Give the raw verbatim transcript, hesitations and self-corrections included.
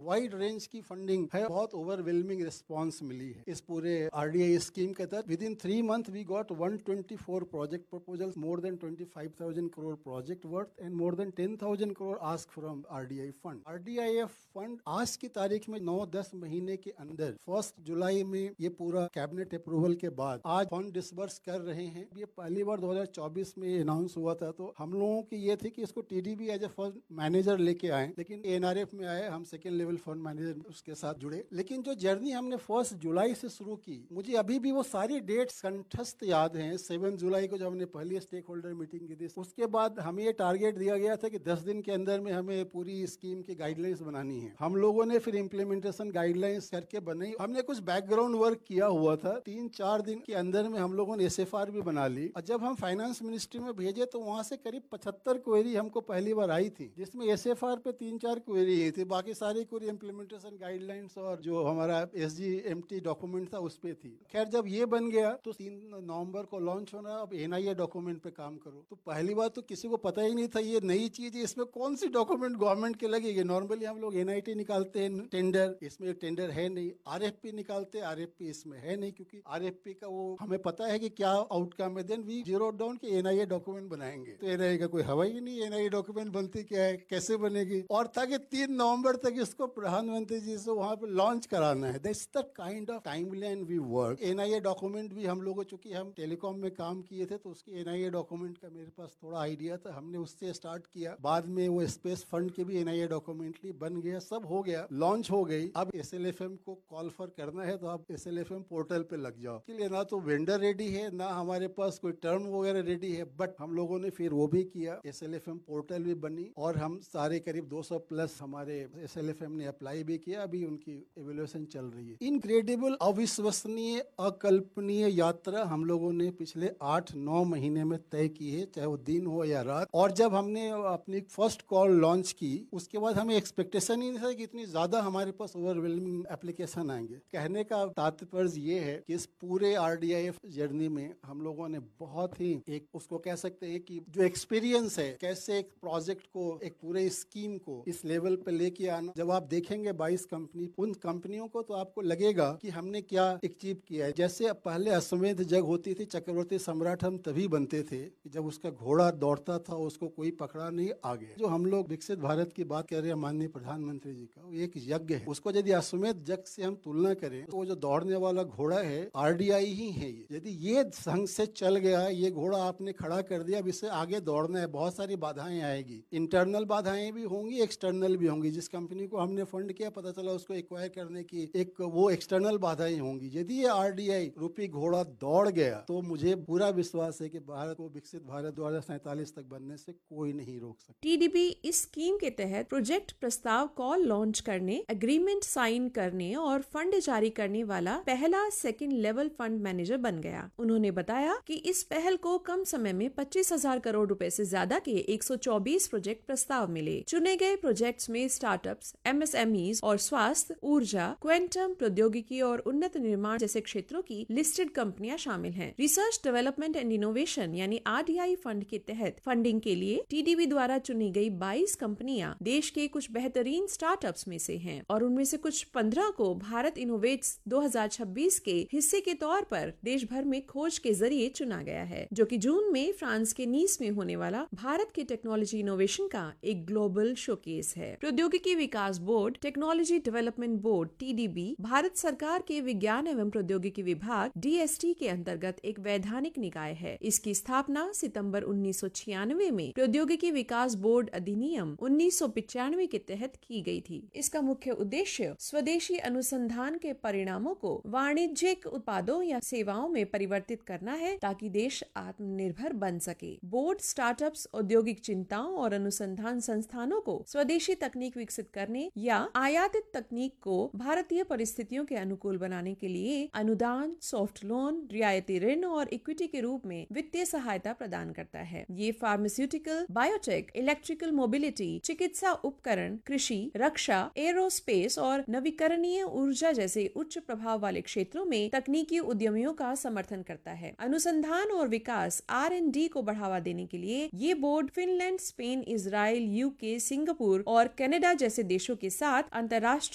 Wide range की funding है, बहुत ओवरवेलमिंग रिस्पॉन्स मिली है इस पूरे आरडीआई स्कीम के तहत। With in three month we got one twenty four project proposals, more than twenty five thousand crore project worth and more than ten thousand crore ask from RDI fund. RDIF fund आज की तारीख में नौ दस महीने के अंदर फर्स्ट जुलाई में ये पूरा कैबिनेट अप्रूवल के बाद आज फंड डिसबर्स कर रहे हैं। ये पहली बार दो हज़ार चौबीस में अनाउंस हुआ था, तो हम लोगों की ये थी कि इसको TDB as a fund manager लेके आए, लेकिन एनआरएफ में आए, हम सेकेंड लेवल फंड मैनेजर उसके साथ जुड़े। लेकिन जो जर्नी हमने फर्स्ट जुलाई से शुरू की, मुझे अभी भी वो सारी डेट्स कंठस्थ याद हैं। सेवन जुलाई को जब हमने पहली स्टेक होल्डर मीटिंग की थी, उसके बाद हमें ये टारगेट दिया गया था कि दस दिन के अंदर में हमें पूरी स्कीम की गाइडलाइंस बनानी है। हम लोगों ने फिर इम्प्लीमेंटेशन गाइडलाइंस करके बनाई। हमने कुछ बैकग्राउंड वर्क किया हुआ था, तीन चार दिन के अंदर में हम लोगों ने एसएफआर भी बना ली, और जब हम फाइनेंस मिनिस्ट्री में भेजे तो वहां से करीब पचहत्तर क्वेरी हमको पहली बार आई थी, जिसमें एसएफआर पे तीन चार क्वेरी ही थी, बाकी सारी क्वेरी इम्प्लीमेंटेशन गाइडलाइंस और जो हमारा एसजीएमटी डॉक्यूमेंट था उस पे थी। खैर जब ये बन गया तो तीन नवंबर को लॉन्च होना, अब एनआईए डॉक्यूमेंट पे काम करो। तो पहली बार तो किसी को पता ही नहीं था ये नई चीज है, इसमें कौन सी डॉक्यूमेंट गवर्नमेंट के लगेगी। नॉर्मली हम लोग एनआईटी निकालते हैं टेंडर, इसमें टेंडर है नहीं। आरएफपी निकालते हैं, आरएफपी इसमें है नहीं, क्योंकि आरएफपी का वो हमें पता है कि क्या आउटकम है। देन वी जीरो डाउन कि एनआईए डॉक्यूमेंट बनाएंगे, तो एनआईए का कोई हवा ही नहीं, एनआईए डॉक्यूमेंट बनती क्या है, कैसे बनेगी। और था कि तीन नवंबर तक इसको प्रधानमंत्री जी से वहां पे लॉन्च कराना है। That's the kind of timeline we work. NIA document भी हम लोगों, चूंकि हम टेलीकॉम में काम किए थे, तो उसकी एनआईए डॉक्यूमेंट का मेरे पास थोड़ा आइडिया था, हमने उससे स्टार्ट किया। बाद में वो स्पेस फंड के भी एनआईए डॉक्यूमेंटली बन गया, सब हो गया, लॉन्च हो गई। अब एसएलएफएम को कॉल फॉर करना है तो आप एसएलएफएम पोर्टल पे लग जाओ। के लिए ना तो वेंडर रेडी है, ना हमारे पास कोई टर्म वगैरह रेडी है, बट हम लोगों ने फिर वो भी किया, एसएलएफएम पोर्टल भी बनी, और हम सारे करीब दो सौ प्लस हमारे एसएलएफएम ने अप्लाई भी किया। अभी उनकी एवेल्युएशन चल रही है। इनक्रेडिबल, अविश्वसनीय, अकल्पनीय यात्रा हम लोगों ने पिछले आठ नौ महीने में तय की है, चाहे वो दिन हो या रात। और जब हमने अपनी फर्स्ट कॉल लॉन्च की, उसके बाद हमें एक्सपेक्टेशन ही नहीं था कि इतनी ज्यादा हमारे पास ओवरवेलमिंग एप्लीकेशन आएंगे। कहने का तात्पर्य ये है कि इस पूरे आरडीआईएफ जर्नी में हम लोगों ने बहुत ही एक उसको कह सकते हैं कि जो एक्सपीरियंस है, कैसे एक प्रोजेक्ट को, एक पूरे स्कीम को इस लेवल पे लेके आना। जब आप देखेंगे बाईस कंपनी, उन कंपनियों को, तो आपको लगेगा कि हमने क्या अचीव किया है। जैसे पहले अश्वमेध जग होती थी, चक्रवर्ती सम्राट हम तभी बनते थे कि जब उसका घोड़ा दौड़ता था, उसको कोई पकड़ा नहीं, आ गया। जो हम लोग विकसित भारत की बात कर रहे हैं माननीय प्रधानमंत्री जी का, वो एक यज्ञ है। उसको यदि अश्वमेध जग से हम तुलना करें, तो वो जो दौड़ने वाला घोड़ा है आरडीआई ही है। यदि ये ढंग से चल गया, ये घोड़ा आपने खड़ा कर दिया, अब इससे आगे दौड़ना है, बहुत सारी बाधाएं आएगी, इंटरनल बाधाएं भी होंगी, एक्सटर्नल भी होंगी। जिस कंपनी को हमने फंड किया, पता चला उसको एक्वायर करने की एक वो एक्सटर्नल बाधाएं होंगी। यदि ये आरडीआई रूपी घोड़ा दौड़ गया, तो मुझे पूरा विश्वास है कि भारत को विकसित भारत दो हजार सैंतालीस तक बनने से कोई नहीं रोक सकता। टीडीबी इस स्कीम के तहत प्रोजेक्ट प्रस्ताव कॉल लॉन्च करने, एग्रीमेंट साइन करने और फंड जारी करने वाला पहला सेकंड लेवल फंड मैनेजर बन गया। उन्होंने बताया कि इस पहल को कम समय में पच्चीस हजार करोड़ रुपए से ज्यादा के एक सौ चौबीस प्रोजेक्ट प्रस्ताव मिले। चुने गए प्रोजेक्ट्स में स्टार्टअप्स, एमएसएमईज और स्वास्थ्य, ऊर्जा, क्वांटम प्रौद्योगिकी और उन्नत निर्माण जैसे क्षेत्रों की लिस्टेड कंपनियां शामिल हैं। रिसर्च डेवलपमेंट एंड इनोवेशन यानी आरडीआई फंड के तहत फंडिंग के लिए टीडीबी द्वारा चुनी गई बाईस कंपनियां देश के कुछ बेहतरीन स्टार्टअप्स में से हैं, और उनमें से कुछ पंद्रह को भारत इनोवेट्स दो हजार छब्बीस के हिस्से के तौर पर देश भर में खोज के जरिए चुना गया है, जो कि जून में फ्रांस के नीस में होने वाला भारत के टेक्नोलॉजी इनोवेशन का एक ग्लोबल शोकेस है। प्रौद्योगिकी विकास board, technology development board TDB, Bharat सरकार के विज्ञान एवं प्रौद्योगिकी विभाग डीएसटी के अंतर्गत एक वैधानिक निकाय है। इसकी स्थापना सितंबर उन्नीस सौ छियानवे में प्रौद्योगिकी विकास बोर्ड अधिनियम उन्नीस सौ पिचानवे के तहत की गई थी। इसका मुख्य उद्देश्य स्वदेशी अनुसंधान के परिणामों को वाणिज्यिक उत्पादों या सेवाओं में परिवर्तित करना है, ताकि देश आत्मनिर्भर बन सके। बोर्ड स्टार्टअप्स, औद्योगिक चिंताओं और अनुसंधान संस्थानों को स्वदेशी तकनीक विकसित करने या आयातित तकनीक को भारतीय परिस्थितियों के अनुकूल बनाने के लिए अनुदान, सॉफ्ट लोन, रियायती ऋण और इक्विटी के रूप में वित्तीय सहायता प्रदान करता है। ये फार्मास्यूटिकल, बायोटेक, इलेक्ट्रिकल मोबिलिटी, चिकित्सा उपकरण, कृषि, रक्षा, एरोस्पेस और नवीकरणीय ऊर्जा जैसे उच्च प्रभाव वाले क्षेत्रों में तकनीकी उद्यमियों का समर्थन करता है। अनुसंधान और विकास आर एंड डी को बढ़ावा देने के लिए ये board Finland, Spain, Israel, UK, Singapore और कनाडा जैसे देशों के साथ अंतर्राष्ट्रीय